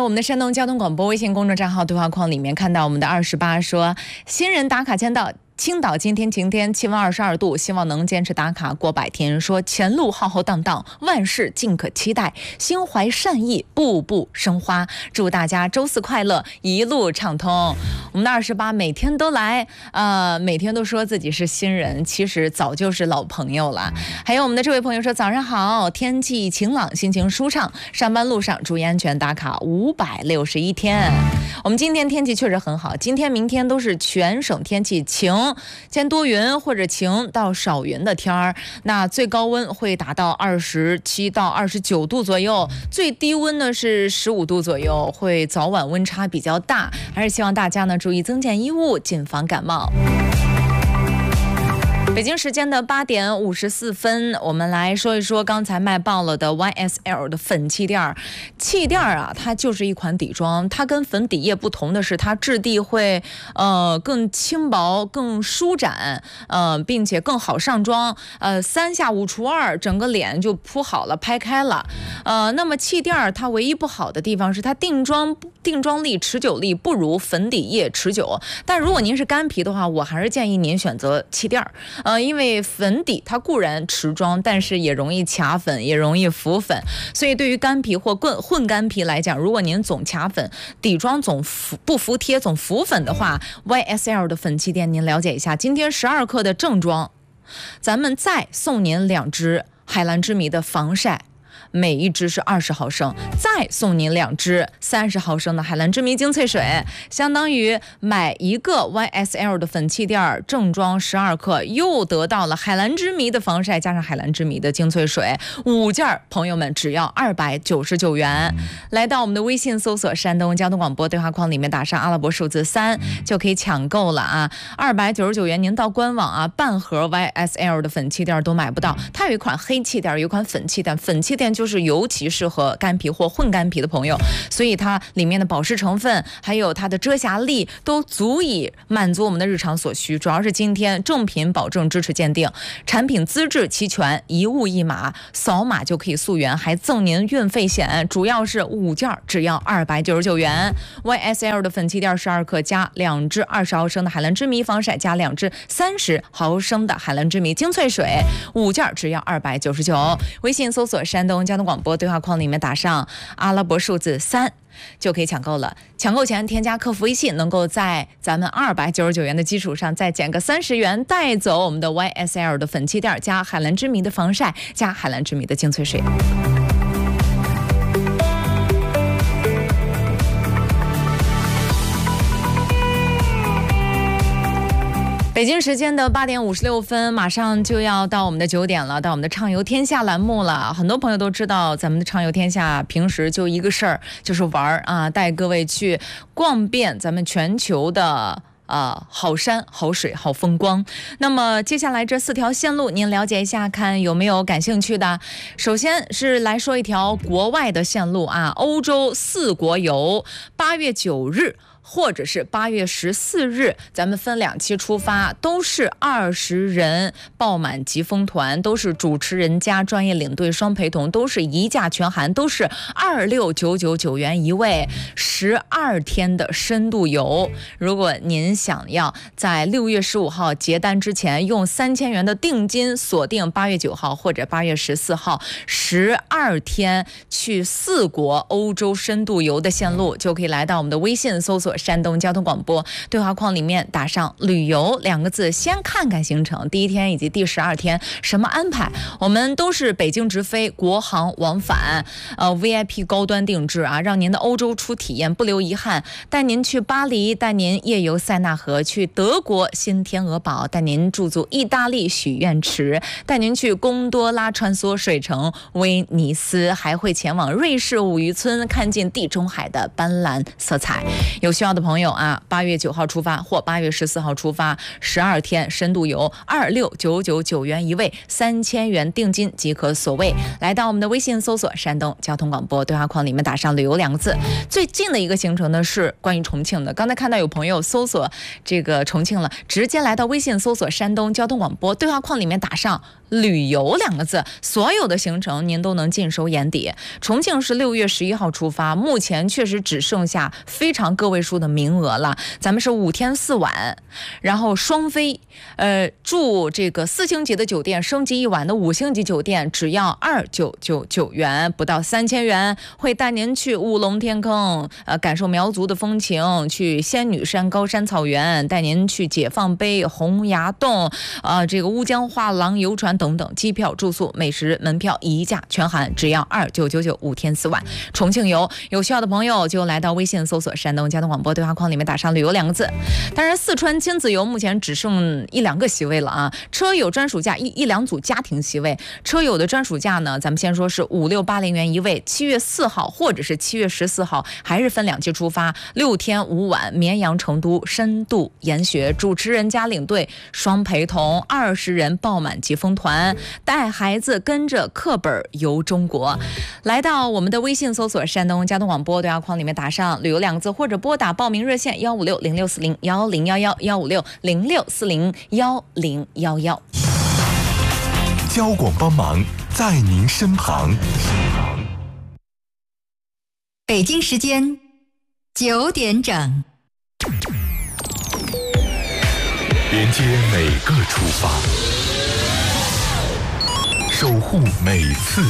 我们的山东交通广播微信公众账号对话框里面看到我们的28说，新人打卡签到。青岛今天晴天，气温22度，希望能坚持打卡过100天。说前路浩浩荡荡，万事尽可期待，心怀善意，步步生花。祝大家周四快乐，一路畅通。我们的28每天都来，每天都说自己是新人，其实早就是老朋友了。还有我们的这位朋友说，早上好，天气晴朗，心情舒畅，上班路上注意安全，打卡561天。我们今天天气确实很好，今天明天都是全省天气晴，见多云或者晴到少云的天儿，那最高温会达到27到29度左右，最低温呢是15度左右，会早晚温差比较大，还是希望大家呢注意增减衣物，谨防感冒。北京时间的8点54分，我们来说一说刚才卖爆了的 YSL 的粉气垫。气垫啊，它就是一款底妆，它跟粉底液不同的是，它质地会更轻薄、更舒展，并且更好上妆。3下5除2，整个脸就铺好了，拍开了。那么气垫它唯一不好的地方是它定妆力、持久力不如粉底液持久。但如果您是干皮的话，我还是建议您选择气垫。因为粉底它固然持妆，但是也容易卡粉，也容易浮粉，所以对于干皮或混干皮来讲，如果您总卡粉，底妆总不服帖，总浮粉的话， YSL 的粉气垫您了解一下。今天12克的正装，咱们再送您2支海蓝之谜的防晒，每一支是20毫升，再送您2支30毫升的海蓝之谜精粹水，相当于买一个 YSL 的粉气垫正装12克，又得到了海蓝之谜的防晒加上海蓝之谜的精粹水，5件，朋友们只要299元。来到我们的微信搜索山东交通广播对话框里面打上阿拉伯数字3就可以抢购了啊，299元您到官网啊，半盒 YSL 的粉气垫都买不到。它有一款黑气垫，有一款粉气垫，粉气垫就是尤其适合干皮或混干皮的朋友，所以它里面的保湿成分还有它的遮瑕力都足以满足我们的日常所需。主要是今天正品保证支持鉴定，产品资质齐全，一物一码，扫码就可以溯源，还赠您运费险，主要是5件只要299元。 YSL 的粉气垫12克加2支20毫升的海蓝之谜防晒加2支30毫升的海蓝之谜精粹水，5件只要299。微信搜索山东交通广播对话框里面打上阿拉伯数字3就可以抢购了。抢购前添加客服微信，能够在咱们299元的基础上再减个30元，带走我们的 YSL 的粉气垫加海蓝之谜的防晒加海蓝之谜的精粹水。北京时间的8点56分，马上就要到我们的9点了，到我们的畅游天下栏目了。很多朋友都知道，咱们的畅游天下平时就一个事儿，就是玩啊，带各位去逛遍咱们全球的好山好水好风光。那么接下来这4条线路您了解一下，看有没有感兴趣的。首先是来说一条国外的线路啊，欧洲4国游，8月9日或者是8月14日，咱们分2期出发，都是20人爆满疾风团，都是主持人加专业领队双陪同，都是一价全含，都是26999元一位，12天的深度游。如果您想要在6月15号结单之前用3000元的定金锁定8月9号或者8月14号12天去4国欧洲深度游的线路，就可以来到我们的微信搜索山东交通广播对话框里面打上旅游2个字，先看看行程，第1天以及第12天什么安排。我们都是北京直飞，国航往返，VIP 高端定制啊，让您的欧洲初体验不留遗憾。带您去巴黎，带您夜游塞纳河，去德国新天鹅堡，带您驻足意大利许愿池，带您去贡多拉穿梭水城威尼斯，还会前往瑞士五渔村，看尽地中海的斑斓色彩。有需要的朋友啊，8月9号出发或8月14号出发，12天深度游，26999元一位，3000元定金即可所谓。来到我们的微信搜索山东交通广播对话框里面打上旅游2个字。最近的一个行程呢是关于重庆的，刚才看到有朋友搜索这个重庆了，直接来到微信搜索山东交通广播对话框里面打上旅游2个字，所有的行程您都能尽收眼底。重庆是6月11号出发，目前确实只剩下非常个位数的名额了。咱们是5天4晚，然后双飞，住这个4星级的酒店，升级1晚的5星级酒店只要2999元，不到3000元，会带您去乌龙天坑，感受苗族的风情，去仙女山高山草原，带您去解放碑、洪崖洞，这个乌江画廊游船等等，机票、住宿、美食、门票一价全含，只要2999，5天4晚。重庆游，有需要的朋友就来到微信搜索山东交通广播，对话框里面打上旅游2个字。当然，四川亲子游目前只剩1、2个席位了啊，车友专属价一两组家庭席位，车友的专属价呢，咱们先说是5680元一位，7月4号或者是7月14号，还是分2期出发，6天5晚，绵阳、成都深度研学，主持人加领队，双陪同，20人爆满即风团，带孩子跟着课本游中国。来到我们的微信搜索山东交通广播，对话框里面打上旅游2个字，或者拨打报名热线15606401011，15606401011。 交广帮忙，在您身旁。 北京时间9点整， 连接每个出发，守护每次